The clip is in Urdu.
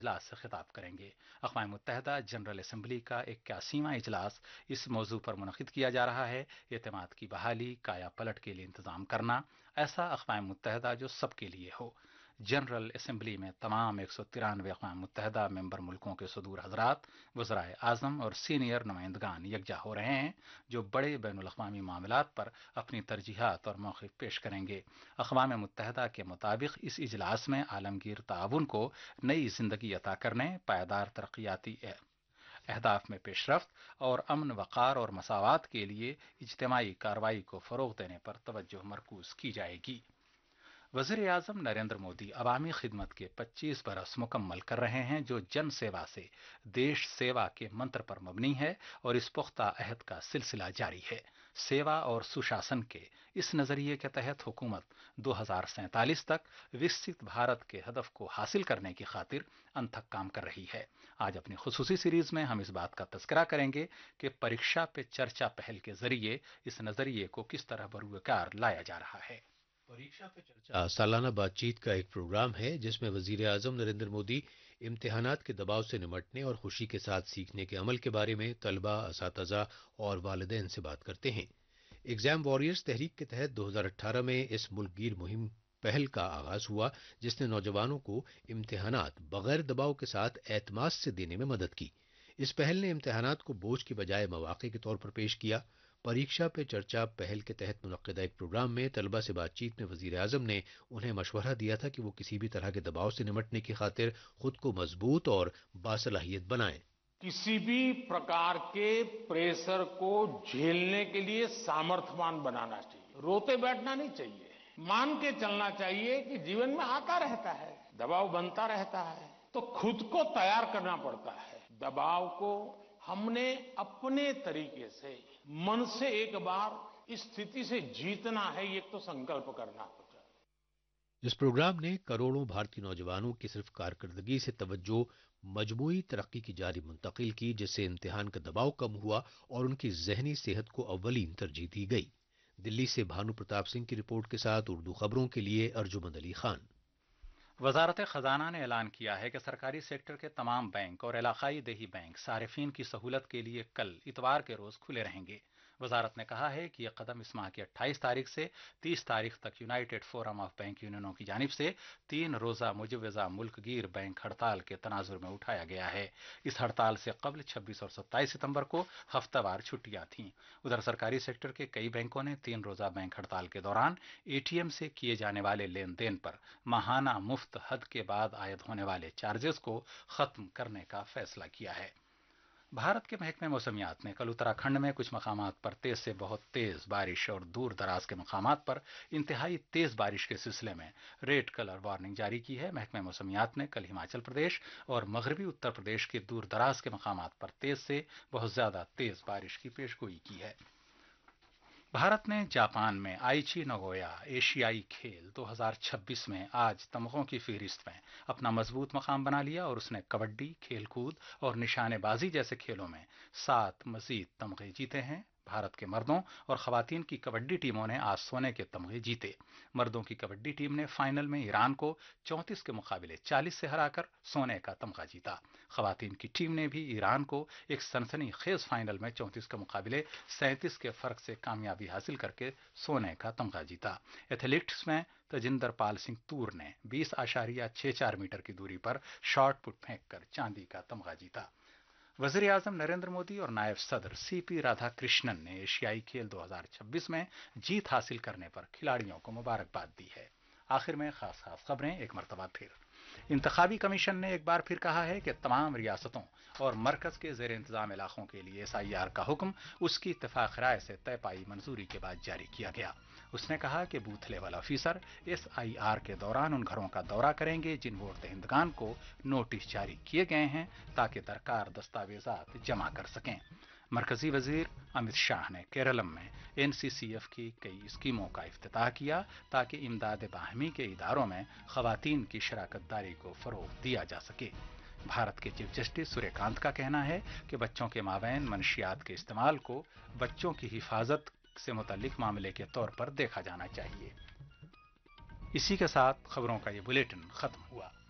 اجلاس سے خطاب کریں گے۔ اقوام متحدہ جنرل اسمبلی کا 81واں اجلاس اس موضوع پر منعقد کیا جا رہا ہے: اعتماد کی بحالی، کایا پلٹ کے لیے انتظام کرنا، ایسا اقوام متحدہ جو سب کے لیے ہو۔ جنرل اسمبلی میں تمام 193 اقوام متحدہ ممبر ملکوں کے صدور حضرات، وزرائے اعظم اور سینئر نمائندگان یکجا ہو رہے ہیں، جو بڑے بین الاقوامی معاملات پر اپنی ترجیحات اور موقف پیش کریں گے۔ اقوام متحدہ کے مطابق اس اجلاس میں عالمگیر تعاون کو نئی زندگی عطا کرنے، پائیدار ترقیاتی اہداف میں پیش رفت اور امن، وقار اور مساوات کے لیے اجتماعی کارروائی کو فروغ دینے پر توجہ مرکوز کی جائے گی۔ وزیر اعظم نریندر مودی عوامی خدمت کے 25 برس مکمل کر رہے ہیں، جو جن سیوا سے دیش سیوا کے منتر پر مبنی ہے اور اس پختہ عہد کا سلسلہ جاری ہے۔ سیوا اور سشاسن کے اس نظریے کے تحت حکومت 2047 تک وکست بھارت کے ہدف کو حاصل کرنے کی خاطر انتھک کام کر رہی ہے۔ آج اپنی خصوصی سیریز میں ہم اس بات کا تذکرہ کریں گے کہ پریکشا پہ چرچا پہل کے ذریعے اس نظریے کو کس طرح بروئے کار لایا جا رہا ہے۔ پریکشا پہ چرچا سالانہ بات چیت کا ایک پروگرام ہے جس میں وزیر اعظم نریندر مودی امتحانات کے دباؤ سے نمٹنے اور خوشی کے ساتھ سیکھنے کے عمل کے بارے میں طلبہ، اساتذہ اور والدین سے بات کرتے ہیں۔ ایگزام وارئرز تحریک کے تحت 2018 میں اس ملک گیر مہم پہل کا آغاز ہوا، جس نے نوجوانوں کو امتحانات بغیر دباؤ کے ساتھ اعتماد سے دینے میں مدد کی۔ اس پہل نے امتحانات کو بوجھ کی بجائے مواقع کے طور پر پیش کیا۔ پریکشا پہ چرچا پہل کے تحت منعقدہ ایک پروگرام میں طلبہ سے بات چیت میں وزیر اعظم نے انہیں مشورہ دیا تھا کہ وہ کسی بھی طرح کے دباؤ سے نمٹنے کی خاطر خود کو مضبوط اور باصلاحیت بنائیں۔ کسی بھی پرکار کے پریشر کو جھیلنے کے لیے سامرتھوان بنانا چاہیے، روتے بیٹھنا نہیں چاہیے، مان کے چلنا چاہیے کہ جیون میں آتا رہتا ہے، دباؤ بنتا رہتا ہے، تو خود کو تیار کرنا پڑتا ہے۔ دباؤ کو ہم نے اپنے طریقے سے من سے ایک بار اس استھتی سے جیتنا ہے، یہ تو سنکلپ کرنا ہوتا ہے۔ اس پروگرام نے کروڑوں بھارتی نوجوانوں کی صرف کارکردگی سے توجہ مجموعی ترقی کی جانب منتقل کی، جس سے امتحان کا دباؤ کم ہوا اور ان کی ذہنی صحت کو اولین ترجیح دی گئی۔ دلی سے بھانو پرتاپ سنگھ کی رپورٹ کے ساتھ اردو خبروں کے لیے ارجمند علی خان۔ وزارت خزانہ نے اعلان کیا ہے کہ سرکاری سیکٹر کے تمام بینک اور علاقائی دیہی بینک صارفین کی سہولت کے لیے کل اتوار کے روز کھلے رہیں گے۔ وزارت نے کہا ہے کہ یہ قدم اس ماہ کی 28 تاریخ سے 30 تاریخ تک یونائیٹڈ فورم آف بینک یونینوں کی جانب سے 3 روزہ مجوزہ ملک گیر بینک ہڑتال کے تناظر میں اٹھایا گیا ہے۔ اس ہڑتال سے قبل 26 اور 27 ستمبر کو ہفتہ وار چھٹیاں تھیں۔ ادھر سرکاری سیکٹر کے کئی بینکوں نے 3 روزہ بینک ہڑتال کے دوران اے ٹی ایم سے کیے جانے والے لین دین پر ماہانہ مفت حد کے بعد عائد ہونے والے چارجز کو ختم کرنے کا فیصلہ کیا ہے۔ بھارت کے محکمہ موسمیات نے کل اتراکھنڈ میں کچھ مقامات پر تیز سے بہت تیز بارش اور دور دراز کے مقامات پر انتہائی تیز بارش کے سلسلے میں ریڈ کلر وارننگ جاری کی ہے۔ محکمہ موسمیات نے کل ہماچل پردیش اور مغربی اتر پردیش کے دور دراز کے مقامات پر تیز سے بہت زیادہ تیز بارش کی پیشگوئی کی ہے۔ بھارت نے جاپان میں آئیچی نگویا ایشیائی کھیل 2026 میں آج تمغوں کی فہرست میں اپنا مضبوط مقام بنا لیا اور اس نے کبڈی، کھیل کود اور نشانے بازی جیسے کھیلوں میں 7 مزید تمغے جیتے ہیں۔ بھارت کے مردوں اور خواتین کی کبڈی ٹیموں نے آج سونے کے تمغے جیتے۔ مردوں کی کبڈی ٹیم نے فائنل میں ایران کو 34 کے مقابلے 40 سے ہرا کر سونے کا تمغہ جیتا۔ خواتین کی ٹیم نے بھی ایران کو ایک سنسنی خیز فائنل میں 34 کے مقابلے 37 کے فرق سے کامیابی حاصل کر کے سونے کا تمغہ جیتا۔ ایتھلیٹکس میں تجندر پال سنگھ تور نے 20.64 میٹر کی دوری پر شارٹ پٹ پھینک کر چاندی کا تمغہ جیتا۔ وزیر اعظم نریندر مودی اور نائب صدر سی پی رادھا کرشنن نے ایشیائی کھیل 2026 میں جیت حاصل کرنے پر کھلاڑیوں کو مبارکباد دی ہے۔ آخر میں خاص خبریں ایک مرتبہ پھر۔ انتخابی کمیشن نے ایک بار پھر کہا ہے کہ تمام ریاستوں اور مرکز کے زیر انتظام علاقوں کے لیے ایس آئی آر کا حکم اس کی اتفاق رائے سے طے پائی منظوری کے بعد جاری کیا گیا۔ اس نے کہا کہ both level officer S I R کے دوران ان گھروں کا دورہ کریں گے جن ووٹ دہندگان کو نوٹس جاری کیے گئے ہیں تاکہ درکار دستاویزات جمع کر سکیں۔ مرکزی وزیر امت شاہ نے کیرلم میں این سی سی ایف کی کئی اسکیموں کا افتتاح کیا تاکہ امداد باہمی کے اداروں میں خواتین کی شراکت داری کو فروغ دیا جا سکے۔ بھارت کے چیف جسٹس سوریہ کانت کا کہنا ہے کہ بچوں کے مابین منشیات کے استعمال کو بچوں کی حفاظت سے متعلق معاملے کے طور پر دیکھا جانا چاہیے۔ اسی کے ساتھ خبروں کا یہ بلیٹن ختم ہوا۔